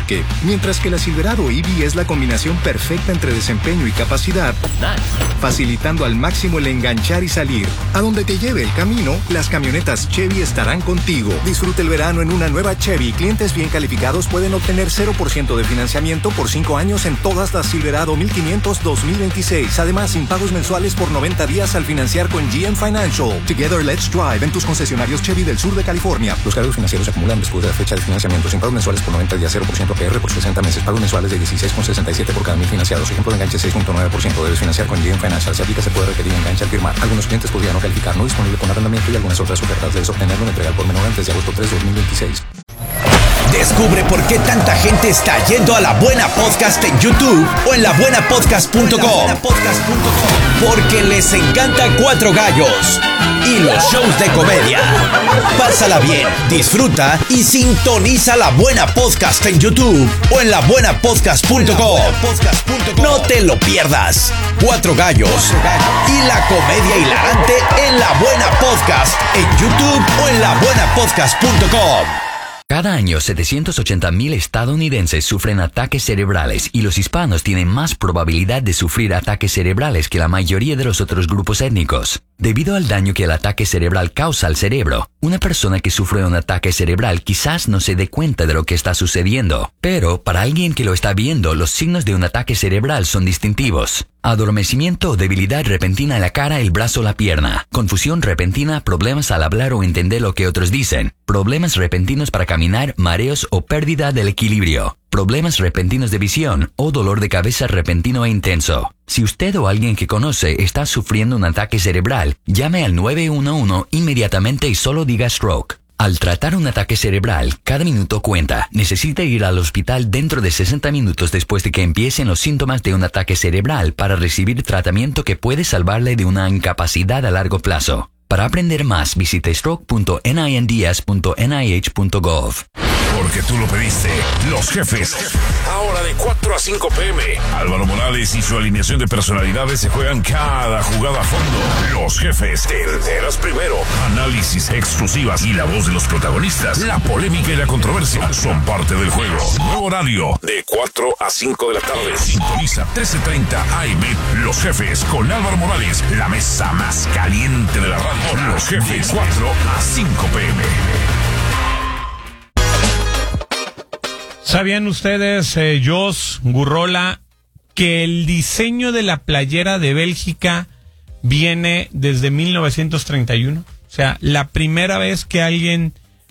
remolque, mientras que la Silverado EV es la combinación perfecta entre desempeño y capacidad, facilitando al máximo el enganchar y salir. A donde te lleve el camino, las camionetas Chevy estarán contigo. Disfruta el verano en una nueva Chevy. Clientes bien calificados pueden obtener 0% de financiamiento por 5 años en todas las Silverado 1500 2026. Además, sin pagos mensuales por 90 días al financiar con GM Financial. Together, let's drive en tus concesionarios Chevy del sur de California. Los cargos financieros se acumulan después de la fecha de financiamiento. Sin pagos mensuales por 90 días, 0% APR por 60 meses. Pagos mensuales de 16,67 por cada 1000 financiados. Ejemplo de enganche 6.9%. Debes financiar con GM Financial. Si aplica, se puede requerir enganche al firmar. Algunos clientes podrían no calificar. No disponible con arrendamiento y algunas otras ofertas. Debes obtenerlo en entrega por menor antes de agosto 3 de 2026. Descubre por qué tanta gente está yendo a La Buena Podcast en YouTube o en labuenapodcast.com. Porque les encanta Cuatro Gallos y los shows de comedia. Pásala bien, disfruta y sintoniza La Buena Podcast en YouTube o en labuenapodcast.com. No te lo pierdas. Cuatro Gallos y la comedia hilarante en La Buena Podcast en YouTube o en labuenapodcast.com. Cada año, 780,000 estadounidenses sufren ataques cerebrales y los hispanos tienen más probabilidad de sufrir ataques cerebrales que la mayoría de los otros grupos étnicos. Debido al daño que el ataque cerebral causa al cerebro, una persona que sufre un ataque cerebral quizás no se dé cuenta de lo que está sucediendo, pero para alguien que lo está viendo, los signos de un ataque cerebral son distintivos. Adormecimiento o debilidad repentina en la cara, el brazo o la pierna. Confusión repentina, problemas al hablar o entender lo que otros dicen. Problemas repentinos para caminar, mareos o pérdida del equilibrio. Problemas repentinos de visión o dolor de cabeza repentino e intenso. Si usted o alguien que conoce está sufriendo un ataque cerebral, llame al 911 inmediatamente y solo diga stroke. Al tratar un ataque cerebral, cada minuto cuenta. Necesita ir al hospital dentro de 60 minutos después de que empiecen los síntomas de un ataque cerebral para recibir tratamiento que puede salvarle de una incapacidad a largo plazo. Para aprender más, visite stroke.ninds.nih.gov. Porque tú lo pediste. Los Jefes. Ahora de 4 a 5 p.m. Álvaro Morales y su alineación de personalidades se juegan cada jugada a fondo. Los Jefes. Te enteras primero. Análisis, exclusivas y la voz de los protagonistas. La polémica y la controversia son parte del juego. Nuevo horario de 4 a 5 de la tarde. Sintoniza 13:30 AM. Los Jefes con Álvaro Morales. La mesa más caliente de la radio. Los Jefes. 4 a 5 p.m. ¿Sabían ustedes, Jos, Gurrola, que el diseño de la playera de Bélgica viene desde 1931? O sea, la primera vez que alguien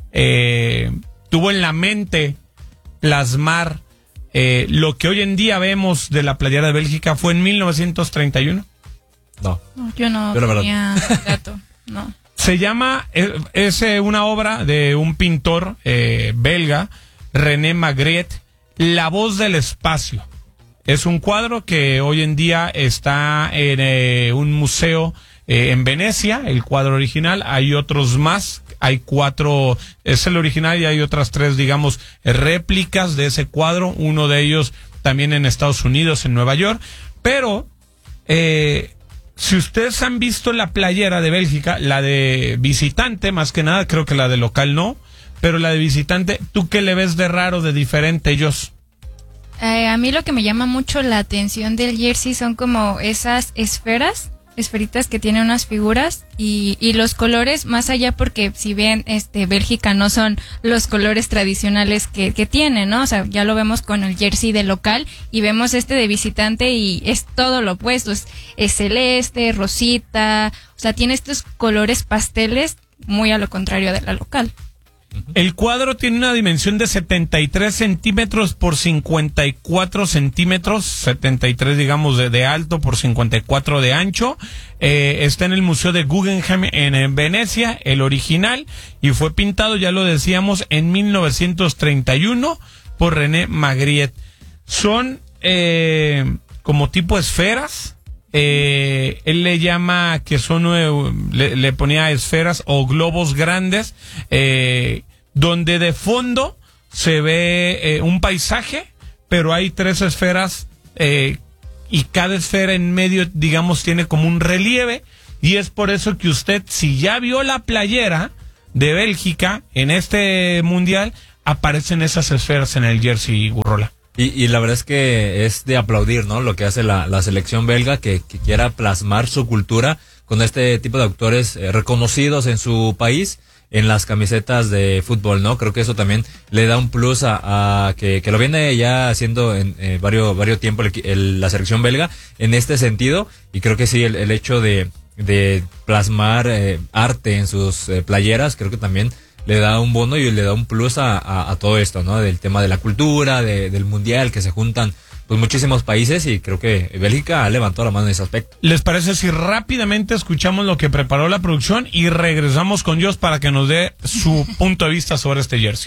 tuvo en la mente plasmar lo que hoy en día vemos de la playera de Bélgica fue en 1931. No, yo no tenía dato, no. Se llama, es una obra de un pintor belga, René Magritte, La voz del espacio. Es un cuadro que hoy en día está en un museo en Venecia, el cuadro original. Hay otros más, hay 4, es el original y hay otras 3, digamos, réplicas de ese cuadro. Uno de ellos también en Estados Unidos, en Nueva York. Pero, si ustedes han visto la playera de Bélgica, la de visitante, más que nada, creo que la de local no, pero la de visitante, ¿tú qué le ves de raro, de diferente, ellos? A mí lo que me llama mucho la atención del jersey son como esas esferitas que tienen unas figuras y los colores, más allá porque si bien Bélgica no son los colores tradicionales que tiene, ¿no? O sea, ya lo vemos con el jersey de local y vemos de visitante y es todo lo opuesto, es celeste, rosita, o sea, tiene estos colores pasteles muy a lo contrario de la local. El cuadro tiene una dimensión de 73 centímetros por 54 centímetros, 73 digamos de alto por 54 de ancho. Está en el Museo de Guggenheim en Venecia, el original, y fue pintado, ya lo decíamos, en 1931 por René Magritte. Son como tipo esferas. Él le llama que son, le ponía esferas o globos grandes, donde de fondo se ve un paisaje, pero hay 3 esferas y cada esfera en medio, digamos, tiene como un relieve, y es por eso que usted, si ya vio la playera de Bélgica en este mundial, aparecen esas esferas en el jersey, Gurrola. Y la verdad es que es de aplaudir, ¿no? Lo que hace la selección belga, que quiera plasmar su cultura con este tipo de autores reconocidos en su país en las camisetas de fútbol, ¿no? Creo que eso también le da un plus a que lo viene ya haciendo en varios tiempo la selección belga en este sentido, y creo que sí, el hecho de plasmar arte en sus playeras, creo que también le da un bono y le da un plus a todo esto, ¿no? Del tema de la cultura, del mundial, que se juntan pues muchísimos países, y creo que Bélgica ha levantado la mano en ese aspecto. ¿Les parece si rápidamente escuchamos lo que preparó la producción y regresamos con Jos para que nos dé su punto de vista sobre este jersey?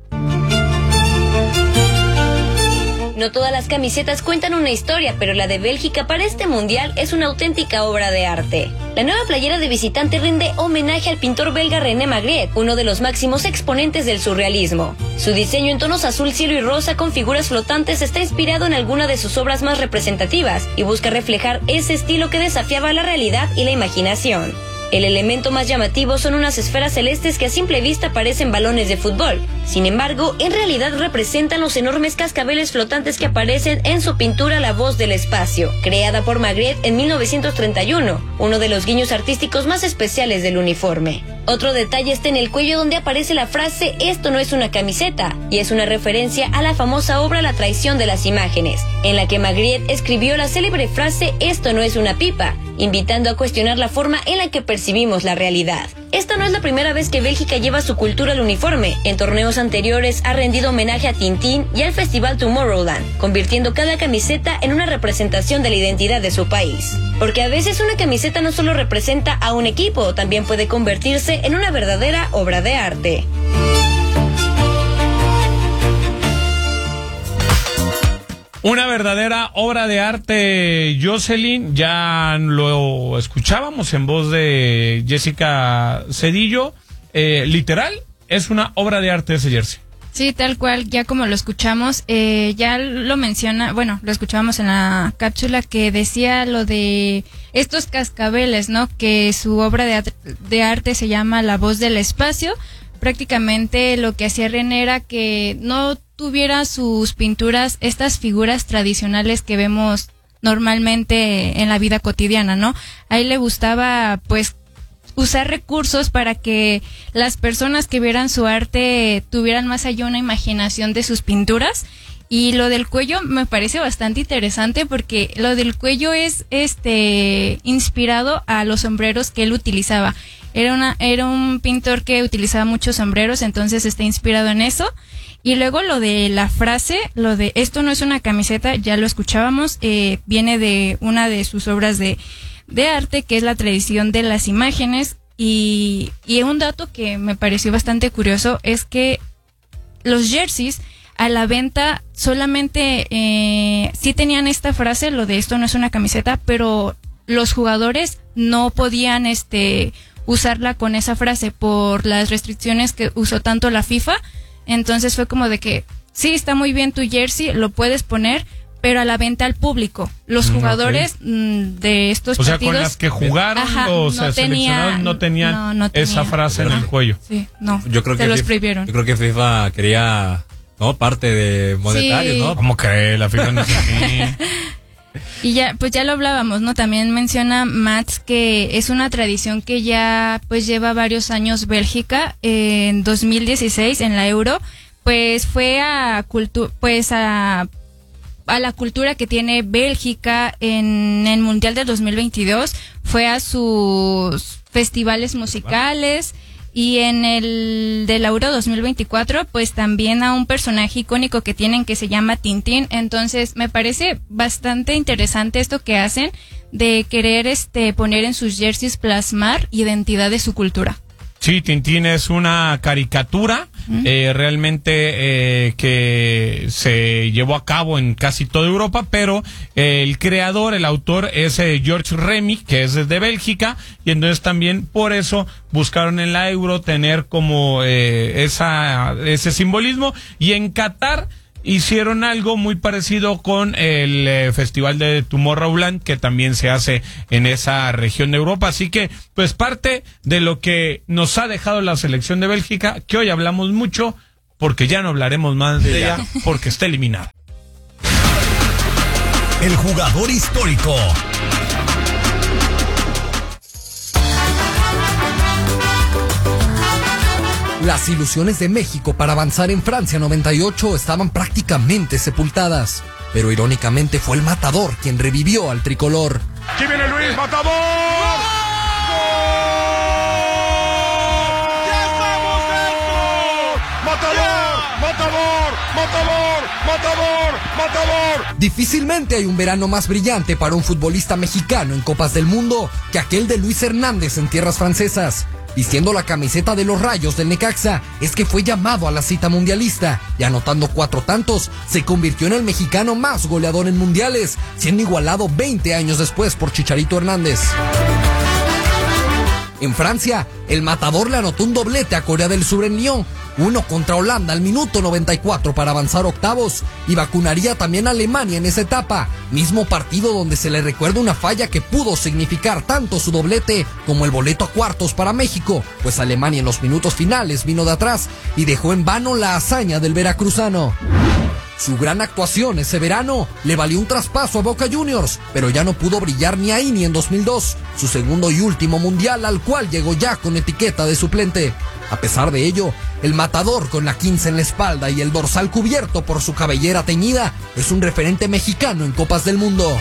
No todas las camisetas cuentan una historia, pero la de Bélgica para este mundial es una auténtica obra de arte. La nueva playera de visitante rinde homenaje al pintor belga René Magritte, uno de los máximos exponentes del surrealismo. Su diseño en tonos azul, cielo y rosa con figuras flotantes está inspirado en alguna de sus obras más representativas y busca reflejar ese estilo que desafiaba la realidad y la imaginación. El elemento más llamativo son unas esferas celestes que a simple vista parecen balones de fútbol. Sin embargo, en realidad representan los enormes cascabeles flotantes que aparecen en su pintura La Voz del Espacio, creada por Magritte en 1931, uno de los guiños artísticos más especiales del uniforme. Otro detalle está en el cuello, donde aparece la frase "Esto no es una camiseta", y es una referencia a la famosa obra La traición de las imágenes, en la que Magritte escribió la célebre frase "Esto no es una pipa", invitando a cuestionar la forma en la que percibimos la realidad. Esta no es la primera vez que Bélgica lleva su cultura al uniforme. En torneos anteriores ha rendido homenaje a Tintín y al Festival Tomorrowland, convirtiendo cada camiseta en una representación de la identidad de su país. Porque a veces una camiseta no solo representa a un equipo, también puede convertirse en una verdadera obra de arte. Una verdadera obra de arte, Jocelyn. Ya lo escuchábamos en voz de Jessica Cedillo. Literal, es una obra de arte ese jersey. Sí, tal cual, ya como lo escuchamos, ya lo menciona, bueno, lo escuchábamos en la cápsula que decía lo de estos cascabeles, ¿no? Que su obra de arte se llama La Voz del Espacio. Prácticamente lo que hacía René era que no tuviera sus pinturas estas figuras tradicionales que vemos normalmente en la vida cotidiana, ¿no? A él le gustaba, pues, usar recursos para que las personas que vieran su arte tuvieran más allá una imaginación de sus pinturas. Y lo del cuello me parece bastante interesante, porque lo del cuello es inspirado a los sombreros que él utilizaba. Era un pintor que utilizaba muchos sombreros, entonces está inspirado en eso. Y luego lo de la frase, lo de "esto no es una camiseta", ya lo escuchábamos, viene de una de sus obras de arte, que es La traición de las imágenes. Y un dato que me pareció bastante curioso es que los jerseys a la venta solamente sí tenían esta frase, lo de "esto no es una camiseta", pero los jugadores no podían usarla con esa frase por las restricciones que usó tanto la FIFA. Entonces fue como de que sí, está muy bien tu jersey, lo puedes poner, pero a la venta al público. Los jugadores de estos partidos, o sea, con las que jugaron los seleccionados no tenían esa frase en el cuello. Sí, no, yo creo que los prohibieron. Yo creo que FIFA quería, ¿no?, parte de monetarios, sí. ¿No? ¿Cómo que la FIFA no es así? Y ya, pues ya lo hablábamos, ¿no? También menciona Mats que es una tradición que ya pues lleva varios años Bélgica. En 2016 en la Euro, pues fue a la cultura que tiene Bélgica en el Mundial del 2022, fue a sus festivales musicales. Y en el del Euro 2024, pues también a un personaje icónico que tienen que se llama Tintín. Entonces me parece bastante interesante esto que hacen de querer poner en sus jerseys, plasmar identidad de su cultura. Sí, Tintín es una caricatura realmente que se llevó a cabo en casi toda Europa, pero el creador, el autor es Georges Remy, que es de Bélgica, y entonces también por eso buscaron en la Euro tener como ese simbolismo, y en Qatar hicieron algo muy parecido con el festival de Tomorrowland, que también se hace en esa región de Europa. Así que, pues, parte de lo que nos ha dejado la selección de Bélgica, que hoy hablamos mucho, porque ya no hablaremos más de ella, porque está eliminada. El jugador histórico. Las ilusiones de México para avanzar en Francia 98 estaban prácticamente sepultadas, pero irónicamente fue el Matador quien revivió al tricolor. ¡Aquí viene Luis Matador! ¡Matador! Difícilmente hay un verano más brillante para un futbolista mexicano en Copas del Mundo que aquel de Luis Hernández en tierras francesas. Vistiendo la camiseta de los Rayos del Necaxa, es que fue llamado a la cita mundialista y anotando 4 tantos, se convirtió en el mexicano más goleador en mundiales, siendo igualado 20 años después por Chicharito Hernández. En Francia, el Matador le anotó un doblete a Corea del Sur en Lyon, 1 contra Holanda al minuto 94 para avanzar octavos, y vacunaría también a Alemania en esa etapa, mismo partido donde se le recuerda una falla que pudo significar tanto su doblete como el boleto a cuartos para México, pues Alemania en los minutos finales vino de atrás y dejó en vano la hazaña del veracruzano. Su gran actuación ese verano le valió un traspaso a Boca Juniors, pero ya no pudo brillar ni ahí ni en 2002, su segundo y último mundial al cual llegó ya con etiqueta de suplente. A pesar de ello, el Matador con la 15 en la espalda y el dorsal cubierto por su cabellera teñida es un referente mexicano en Copas del Mundo.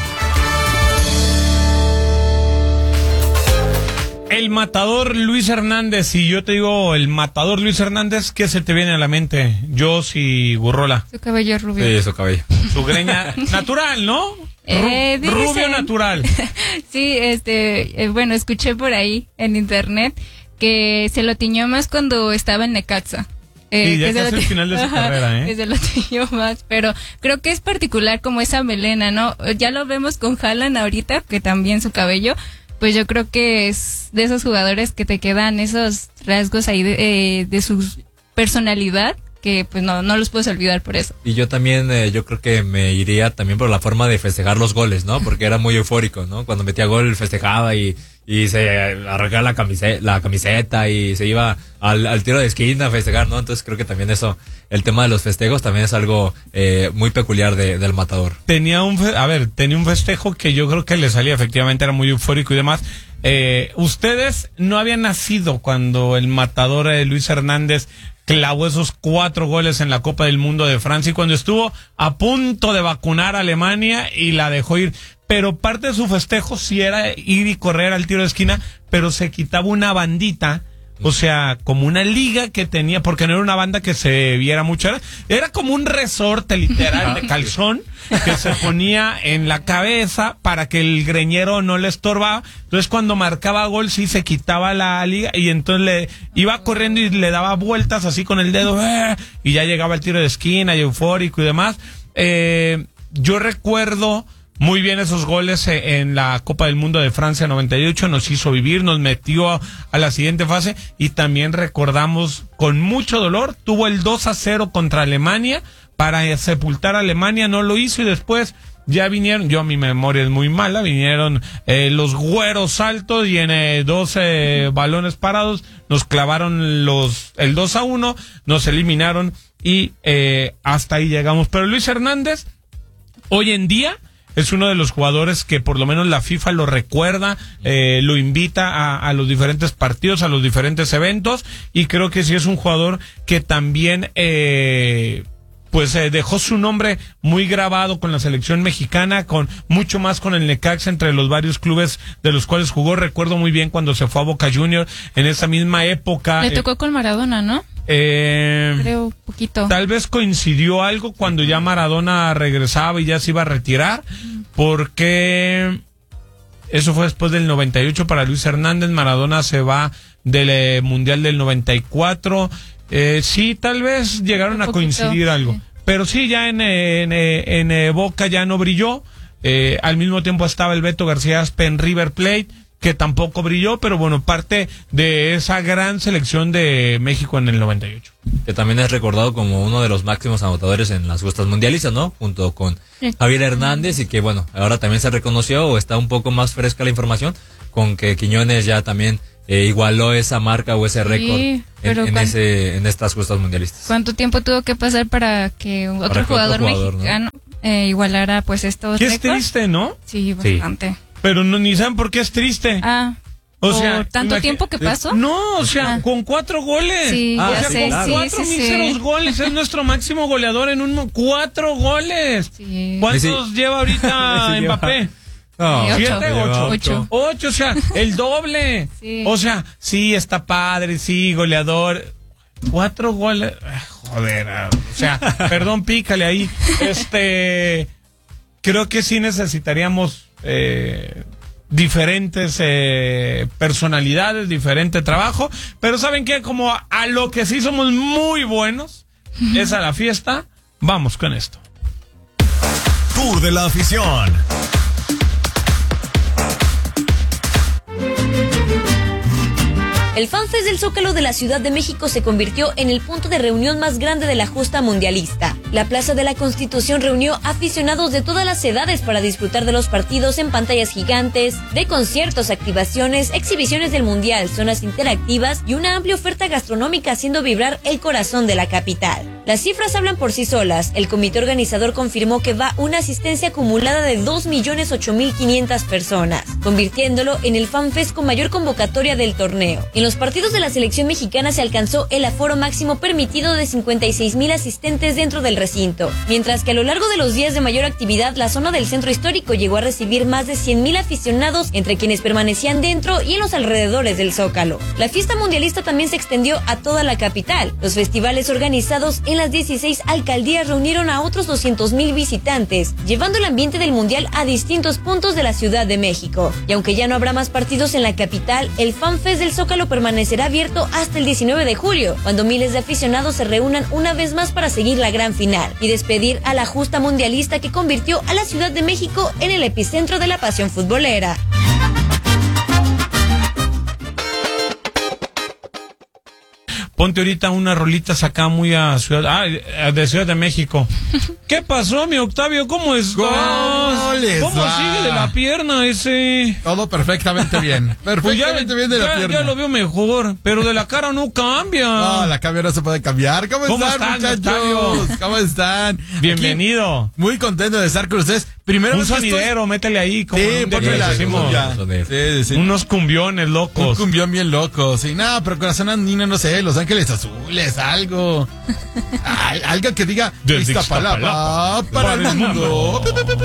El Matador Luis Hernández, si yo te digo el Matador Luis Hernández, ¿qué se te viene a la mente? Yo sí, Gurrola. Su cabello rubio. Sí, su cabello. Su greña natural, ¿no? Rubio natural. Sí, bueno, escuché por ahí en internet que se lo tiñó más cuando estaba en Necaxa. Y ya casi el final de su carrera, que se lo tiñó más, pero creo que es particular como esa melena, ¿no? Ya lo vemos con Haaland ahorita, que también su cabello, pues yo creo que es de esos jugadores que te quedan esos rasgos ahí de su personalidad, que pues no los puedes olvidar por eso. Y yo también, yo creo que me iría también por la forma de festejar los goles, ¿no? Porque era muy eufórico, ¿no? Cuando metía gol festejaba y se arrancaba la camiseta y se iba al tiro de esquina a festejar, ¿no? Entonces creo que también eso, el tema de los festejos también es algo muy peculiar del Matador. Tenía un festejo que yo creo que le salía, efectivamente era muy eufórico y demás. Ustedes no habían nacido cuando el Matador Luis Hernández clavó esos 4 goles en la Copa del Mundo de Francia y cuando estuvo a punto de vacunar a Alemania y la dejó ir. Pero parte de su festejo sí era ir y correr al tiro de esquina, pero se quitaba una bandita, o sea, como una liga que tenía, porque no era una banda que se viera mucho, era como un resorte literal de calzón que se ponía en la cabeza para que el greñero no le estorbaba. Entonces cuando marcaba gol sí se quitaba la liga y entonces le iba corriendo y le daba vueltas así con el dedo y ya llegaba al tiro de esquina y eufórico y demás. Yo recuerdo muy bien esos goles en la Copa del Mundo de Francia 98, nos hizo vivir, nos metió a la siguiente fase y también recordamos con mucho dolor, tuvo el 2-0 contra Alemania para sepultar a Alemania, no lo hizo y después ya vinieron, mi memoria es muy mala, vinieron los güeros altos y en 12 balones parados nos clavaron el 2-1, nos eliminaron y hasta ahí llegamos. Pero Luis Hernández, hoy en día, es uno de los jugadores que por lo menos la FIFA lo recuerda, lo invita a los diferentes partidos, a los diferentes eventos, y creo que sí es un jugador que también dejó su nombre muy grabado con la selección mexicana, con mucho más con el Necaxa, entre los varios clubes de los cuales jugó. Recuerdo muy bien cuando se fue a Boca Juniors en esa misma época. Le tocó con Maradona, ¿no? Creo poquito. Tal vez coincidió algo cuando ya Maradona regresaba y ya se iba a retirar, porque eso fue después del 98 para Luis Hernández. Maradona se va del Mundial del 94. Sí, tal vez llegaron a coincidir algo. Sí. Pero sí, ya en Boca ya no brilló. Al mismo tiempo estaba el Beto García Aspe en River Plate, que tampoco brilló, pero bueno, parte de esa gran selección de México en el 98. Que también es recordado como uno de los máximos anotadores en las justas mundialistas, ¿no? Junto con Javier Hernández, y que bueno, ahora también se reconoció, o está un poco más fresca la información, con que Quiñones ya también igualó esa marca o ese récord en estas justas mundialistas. ¿Cuánto tiempo tuvo que pasar para que otro jugador mexicano igualara pues estos récords? Qué triste, ¿no? Sí, bastante. Sí. Pero no, ni saben por qué es triste. O sea, ¿tanto tiempo que pasó? No, o sea, con 4 goles. Sí, o sea, con 4 míseros goles. Es nuestro máximo goleador en 4 goles. Sí. ¿Cuántos lleva ahorita Mbappé? 8, o sea, el doble. Sí. O sea, sí, está padre, sí, goleador. 4 goles. Joder, o sea, perdón, pícale ahí. Creo que sí necesitaríamos diferentes personalidades, diferente trabajo, pero ¿saben qué? Como a lo que sí somos muy buenos es a la fiesta. Vamos con esto. Tour de la afición. El FanFest del Zócalo de la Ciudad de México se convirtió en el punto de reunión más grande de la justa mundialista. La Plaza de la Constitución reunió aficionados de todas las edades para disfrutar de los partidos en pantallas gigantes, de conciertos, activaciones, exhibiciones del Mundial, zonas interactivas y una amplia oferta gastronómica haciendo vibrar el corazón de la capital. Las cifras hablan por sí solas. El comité organizador confirmó que va una asistencia acumulada de 2.008.500 personas, convirtiéndolo en el FanFest con mayor convocatoria del torneo. En los partidos de la selección mexicana se alcanzó el aforo máximo permitido de 56.000 asistentes dentro del recinto, mientras que a lo largo de los días de mayor actividad, la zona del centro histórico llegó a recibir más de 100.000 aficionados entre quienes permanecían dentro y en los alrededores del Zócalo. La fiesta mundialista también se extendió a toda la capital. Los festivales organizados en las 16 alcaldías reunieron a otros 200.000 visitantes, llevando el ambiente del Mundial a distintos puntos de la Ciudad de México. Y aunque ya no habrá más partidos en la capital, el FanFest del Zócalo permanecerá abierto hasta el 19 de julio, cuando miles de aficionados se reúnan una vez más para seguir la gran final y despedir a la justa mundialista que convirtió a la Ciudad de México en el epicentro de la pasión futbolera. Ponte ahorita una rolita acá muy de Ciudad de México. ¿Qué pasó, mi Octavio? ¿Cómo estás? ¿Cómo sigue de la pierna ese? Todo perfectamente bien. Perfectamente bien de la pierna. Ya lo veo mejor, pero de la cara no cambia. No, la cara no se puede cambiar. ¿Cómo están, muchachos? Octavio? ¿Cómo están? Bienvenido. Aquí, muy contento de estar con ustedes. Primero un sonidero, métele ahí. Como sí. Unos cumbiones locos. Un cumbión bien loco. Sí, no, pero Corazón Andino, no sé, Los Ángeles Azules, algo. Algo que diga esta palabra para el mundo.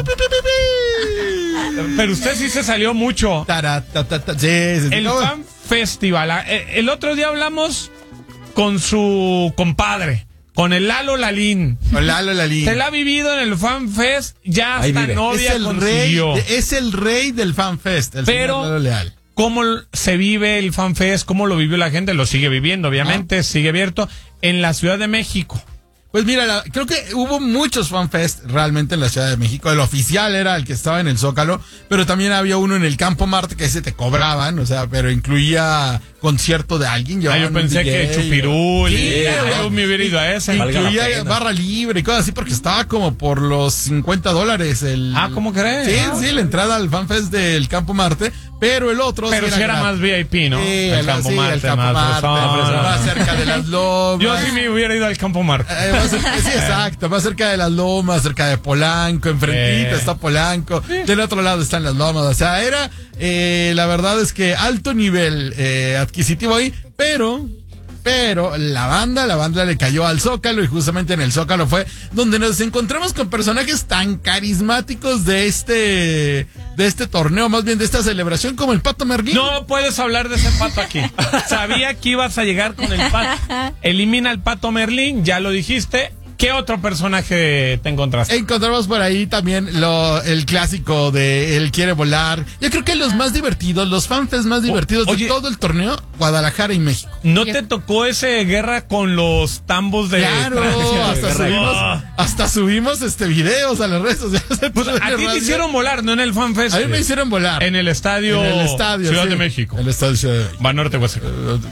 Pero usted sí se salió mucho. Sí. El Fan Festival. El otro día hablamos con su compadre, con el Lalo Lalín. Se la ha vivido en el FanFest, ya hasta novia consiguió. Es el rey del FanFest, pero Lalo Leal. ¿Cómo se vive el FanFest? ¿Cómo lo vivió la gente? Lo sigue viviendo, obviamente, sigue abierto en la Ciudad de México. Pues mira, creo que hubo muchos FanFest realmente en la Ciudad de México. El oficial era el que estaba en el Zócalo, pero también había uno en el Campo Marte que ese te cobraban, o sea, pero incluía concierto de alguien. Yo pensé que Chupirul, yo me hubiera ido a ese. Incluía barra libre y cosas así, porque estaba como por los $50. ¿Cómo crees? Sí, la entrada al FanFest del Campo Marte, pero el otro... Pero si era más VIP, ¿no? Sí, el Campo Marte, más cerca de las lomas. Yo sí me hubiera ido al Campo Marte. Sí, exacto, más cerca de las lomas, cerca de Polanco, enfrentito está Polanco, del otro lado están las lomas, o sea, era, la verdad es que alto nivel adquisitivo ahí, pero la banda le cayó al Zócalo y justamente en el Zócalo fue donde nos encontramos con personajes tan carismáticos de este torneo, más bien de esta celebración, como el Pato Merlín. No puedes hablar de ese Pato aquí. Sabía que ibas a llegar con el Pato. Elimina al Pato Merlín, ya lo dijiste. ¿Qué otro personaje te encontraste? Encontramos por ahí también el clásico de Él Quiere Volar. Yo creo que los más divertidos, los FanFest más divertidos de todo el torneo, Guadalajara y México. ¿No te tocó ese guerra con los tambos de... Claro, hasta subimos videos a las redes sociales. Pues a ti te hicieron volar, no en el FanFest. A mí me hicieron volar. En el estadio Ciudad de México. En el estadio Ciudad de México. Banorte, Hueso.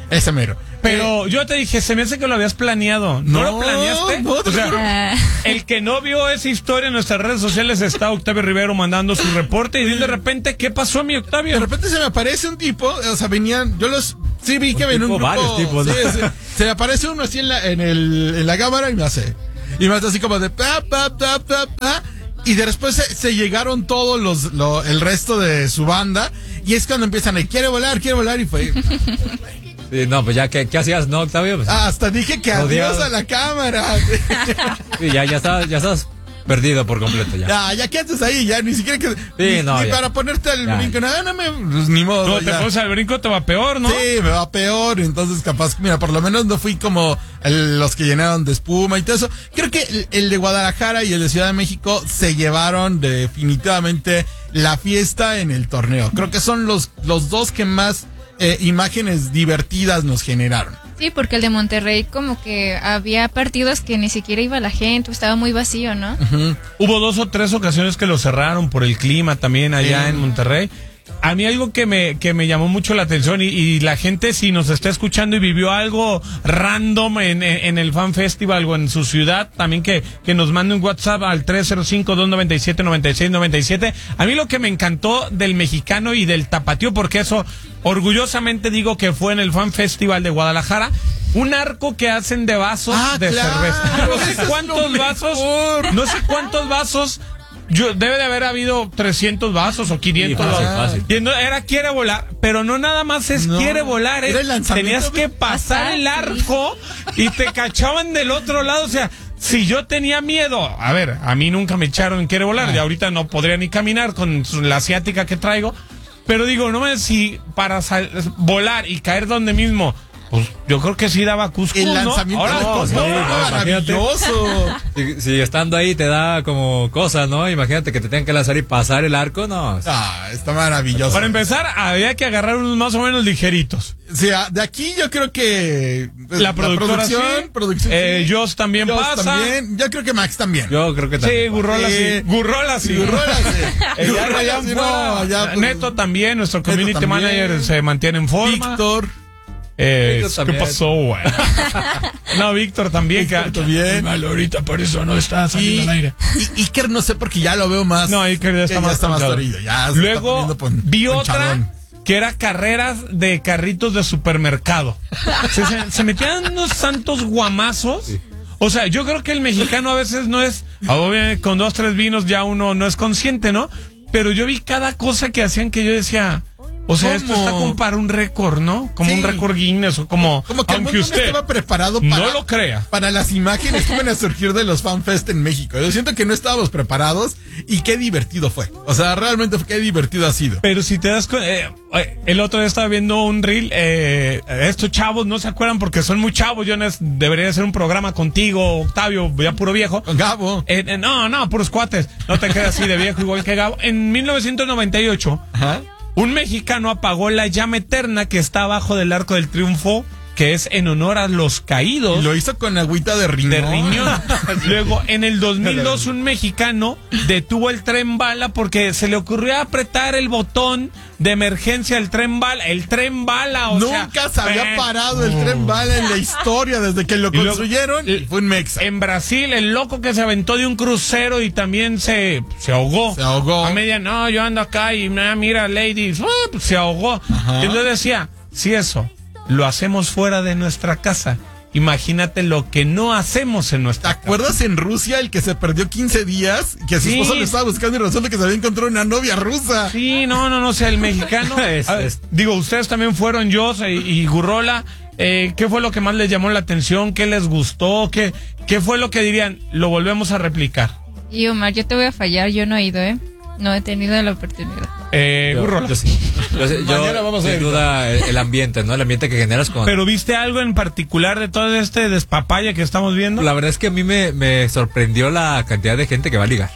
Ese mero. Pero yo te dije, se me hace que lo habías planeado. ¿No lo planeaste? No, o sea, el que no vio esa historia en nuestras redes sociales está Octavio Rivero mandando su reporte y de repente, ¿qué pasó, mi Octavio? De repente se me aparece un tipo, o sea, venían, sí vi que venía un grupo. Varios tipos, ¿no? Sí, se me aparece uno así en la cámara y me hace así como de y después se llegaron todos el resto de su banda y es cuando empiezan a quiere volar y fue... Sí, no, pues ya, ¿qué hacías, no, Octavio? Pues, hasta dije que adiós a la cámara. Sí, ya estás perdido por completo ya. Ya que haces ahí, ya ni siquiera que... Sí, ni para ponerte al brinco, pues ni modo. No, te pones al brinco, te va peor, ¿no? Sí, me va peor, entonces capaz, mira, por lo menos no fui como los que llenaron de espuma y todo eso. Creo que el de Guadalajara y el de Ciudad de México se llevaron definitivamente la fiesta en el torneo. Creo que son los dos que más imágenes divertidas nos generaron. Sí, porque el de Monterrey como que había partidos que ni siquiera iba la gente, estaba muy vacío, ¿no? Uh-huh. Hubo 2 o 3 ocasiones que lo cerraron por el clima también allá en Monterrey. A mí algo que me llamó mucho la atención y la gente, si nos está escuchando y vivió algo random en el Fan Festival o en su ciudad, también que nos mande un WhatsApp al 305-297-9697. A mí lo que me encantó del mexicano y del tapatío, porque eso orgullosamente digo que fue en el Fan Festival de Guadalajara, un arco que hacen de vasos de cerveza. No sé cuántos vasos. Debe de haber habido 300 vasos o 500 vasos. Y era quiere volar, pero no nada más quiere volar, tenías que pasar el arco y te cachaban del otro lado, o sea, si yo tenía miedo, a ver, a mí nunca me echaron en quiere volar, y ahorita no podría ni caminar con la asiática que traigo, pero digo, no me si para volar y caer donde mismo. Pues yo creo que sí daba Cusco, el lanzamiento de Cusco maravilloso. Si estando ahí te da como cosa, ¿no? Imagínate que te tengan que lanzar y pasar el arco, no. Está maravilloso. Para empezar, había que agarrar unos más o menos ligeritos. Sí, de aquí yo creo que la producción, Joss también pasa. También. Yo creo que Max también. Yo creo que también. Sí, Gurrola sí. Neto también, nuestro community manager se mantiene en forma. Víctor. ¿Qué pasó, güey? No, Víctor también. Víctor también. Malo ahorita, por eso no está saliendo al aire. Y Iker no sé porque ya lo veo más. No, Iker ya está más torillo. Luego vi otra que era carreras de carritos de supermercado. Se metían unos santos guamazos. Sí. O sea, yo creo que el mexicano a veces no es, obviamente con 2, 3 vinos ya uno no es consciente, ¿no? Pero yo vi cada cosa que hacían que yo decía... O sea, esto está como para un récord, ¿no? Como un récord Guinness o como que aunque usted estaba preparado no lo crea. Para las imágenes que iban a surgir de los FanFest en México. Yo siento que no estábamos preparados y qué divertido fue. O sea, realmente qué divertido ha sido. Pero si te das cuenta, el otro día estaba viendo un reel, estos chavos no se acuerdan porque son muy chavos. Yo debería hacer un programa contigo, Octavio, ya puro viejo. Con Gabo. No, puros cuates. No te quedas así de viejo igual que Gabo. En 1998... Ajá. Un mexicano apagó la llama eterna que está abajo del Arco del Triunfo, que es en honor a los caídos. Lo hizo con agüita de riñón. Luego, en el 2002, un mexicano detuvo el tren bala porque se le ocurrió apretar el botón de emergencia del tren bala. El tren bala, Nunca se había parado el tren bala en la historia desde que lo construyeron. Fue un mexa. En Brasil, el loco que se aventó de un crucero y también se ahogó. Se ahogó. A media, no, yo ando acá y mira, ladies, se ahogó. Y entonces decía, sí, eso lo hacemos fuera de nuestra casa. Imagínate lo que no hacemos en nuestra casa. ¿Te acuerdas en Rusia el que se perdió 15 días? Que a su esposa le estaba buscando y resulta que se había encontrado una novia rusa. Sí, no, o sea, el mexicano. Digo, ustedes también fueron Joss y Gurrola. ¿Qué fue lo que más les llamó la atención? ¿Qué les gustó? ¿Qué fue lo que dirían? Lo volvemos a replicar. Y Omar, yo te voy a fallar, yo no he ido, No he tenido la oportunidad. Gurrola. Yo sí. Yo sin duda el ambiente, ¿no? El ambiente que generas con... ¿Pero viste algo en particular de todo este despapaya que estamos viendo? La verdad es que a mí me sorprendió la cantidad de gente que va a ligar.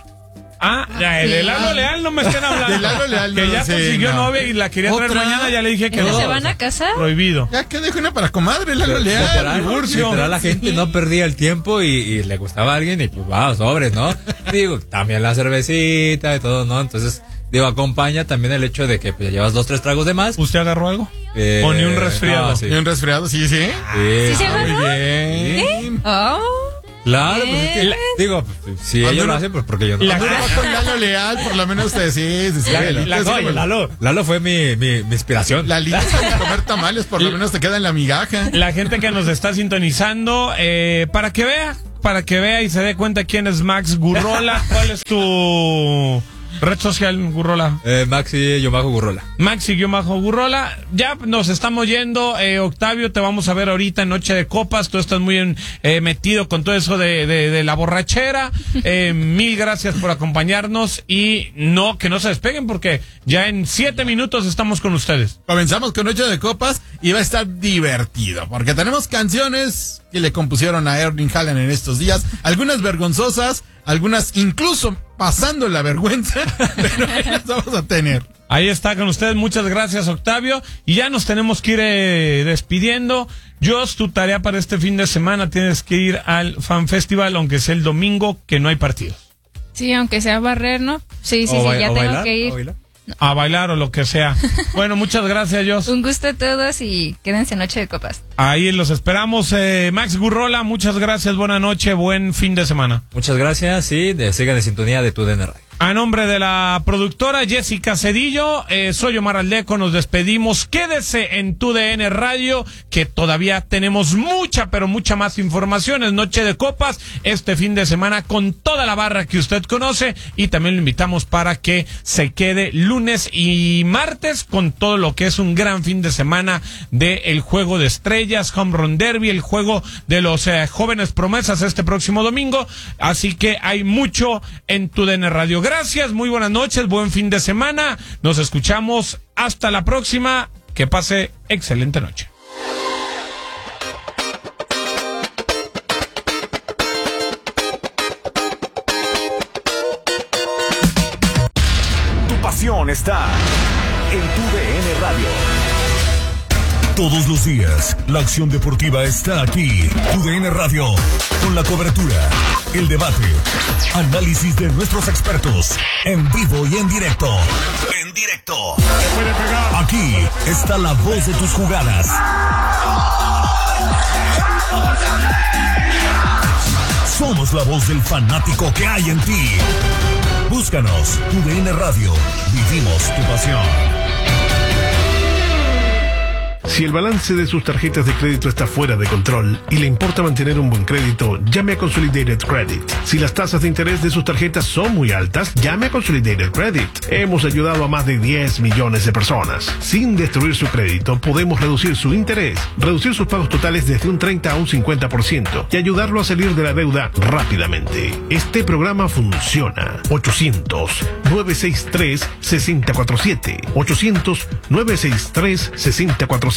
De Lalo Leal no me estén hablando. De Lalo Leal que ya consiguió novia y la quería traer mañana, ya le dije que no. ¿Se van a casar? Prohibido. Ya que dejo una para comadre, Lalo Leal. Literal, la gente no perdía el tiempo y le gustaba a alguien y pues sobres, ¿no? Digo, también la cervecita y todo, ¿no? Entonces, acompaña también el hecho de que pues, llevas 2, 3 tragos de más. ¿Usted agarró algo? O ni un resfriado. No, sí. ¿Y un resfriado? Sí. ¿Sí se Muy agarró? bien. Oh. Claro, pues es que, digo, si ellos lo hacen, pues porque yo no. Cuando uno va con Lalo Leal, por lo menos usted sí. Lalo fue mi inspiración. La lista de comer tamales, por lo menos te queda en la migaja. La gente que nos está sintonizando, para que vea y se dé cuenta quién es Max Gurrola. ¿Cuál es tu red social, Gurrola? Maxi-Gurrola. Maxi-Gurrola. Ya nos estamos yendo. Octavio, te vamos a ver ahorita en Noche de Copas. Tú estás muy metido con todo eso de la borrachera. Mil gracias por acompañarnos. Y que no se despeguen porque ya en 7 minutos estamos con ustedes. Comenzamos con Noche de Copas y va a estar divertido porque tenemos canciones que le compusieron a Erling Haaland en estos días. Algunas vergonzosas, algunas incluso pasando la vergüenza, pero ahí las vamos a tener. Ahí está con ustedes, muchas gracias Octavio, y ya nos tenemos que ir despidiendo. Jos, tu tarea para este fin de semana, tienes que ir al Fan Festival, aunque sea el domingo, que no hay partidos. Sí, aunque sea barrer, ¿no? Sí, ya tengo que ir. A bailar o lo que sea. Bueno, muchas gracias, Jos. Un gusto a todos y quédense en Noche de Copas. Ahí los esperamos. Max Gurrola, muchas gracias, buena noche, buen fin de semana. Muchas gracias y sigan en sintonía de TUDN Radio. A nombre de la productora Jessica Cedillo, soy Omar Aldeco, nos despedimos. Quédese en TUDN Radio, que todavía tenemos mucha, pero mucha más información. Es Noche de Copas, este fin de semana con toda la barra que usted conoce, y también lo invitamos para que se quede lunes y martes con todo lo que es un gran fin de semana de el Juego de Estrellas, Home Run Derby, el juego de los jóvenes promesas este próximo domingo. Así que hay mucho en TUDN Radio. Gracias, muy buenas noches, buen fin de semana. Nos escuchamos hasta la próxima. Que pase excelente noche. Tu pasión está en TUDN Radio. Todos los días, la acción deportiva está aquí. TUDN Radio, con la cobertura, el debate, análisis de nuestros expertos, en vivo y en directo. En directo. Aquí está la voz de tus jugadas. Somos la voz del fanático que hay en ti. Búscanos, TUDN Radio. Vivimos tu pasión. Si el balance de sus tarjetas de crédito está fuera de control y le importa mantener un buen crédito, llame a Consolidated Credit. Si las tasas de interés de sus tarjetas son muy altas, llame a Consolidated Credit. Hemos ayudado a más de 10 millones de personas. Sin destruir su crédito, podemos reducir su interés, reducir sus pagos totales desde un 30 a un 50% y ayudarlo a salir de la deuda rápidamente. Este programa funciona. 800-963-6047. 800-963-6047.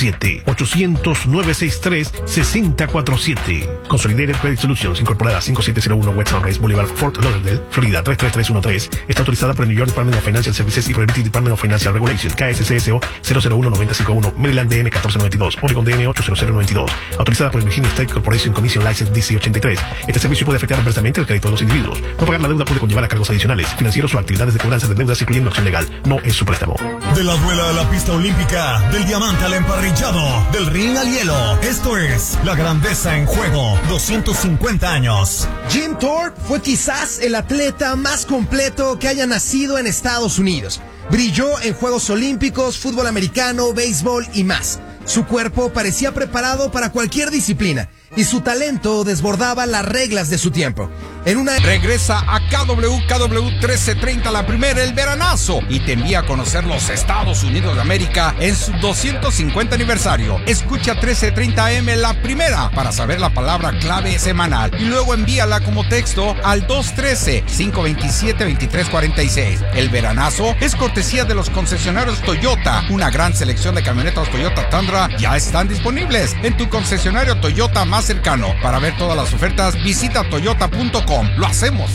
800-963-6047. Consolidated Credit Solutions, incorporada 5701 West Sunrise Boulevard, Fort Lauderdale, Florida 33313. Está autorizada por el New York Department of Financial Services y por el British Department of Financial Regulation. KSCSO 001-951, Maryland DM 1492, Oregon DN 80092. Autorizada por el Virginia State Corporation Commission License DC 83. Este servicio puede afectar adversamente el crédito de los individuos. No pagar la deuda puede conllevar a cargos adicionales, financieros o actividades de cobranza de deudas, incluyendo acción legal. No es su préstamo. De la duela a la pista olímpica, del diamante al emparrillado, del ring al hielo. Esto es La Grandeza en Juego, 250 años. Jim Thorpe fue quizás el atleta más completo que haya nacido en Estados Unidos. Brilló en Juegos Olímpicos, fútbol americano, béisbol y más. Su cuerpo parecía preparado para cualquier disciplina y su talento desbordaba las reglas de su tiempo. Regresa a KW 1330 la primera, el veranazo, y te envía a conocer los Estados Unidos de América en su 250 aniversario. Escucha 1330 AM la primera para saber la palabra clave semanal y luego envíala como texto al 213-527-2346. El veranazo es cortesía de los concesionarios Toyota. Una gran selección de camionetas Toyota Tundra ya están disponibles en tu concesionario Toyota más cercano. Para ver todas las ofertas, visita toyota.com. Lo hacemos